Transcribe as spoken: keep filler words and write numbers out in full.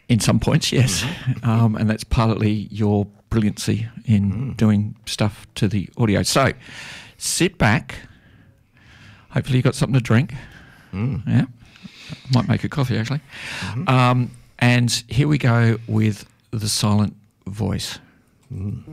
In some points, yes. um, and that's partly your brilliancy in mm. doing stuff to the audio. So sit back. Hopefully you've got something to drink. Mm. Yeah. Might make a coffee, actually. Mm-hmm. Um, and here we go with the silent voice. Mm.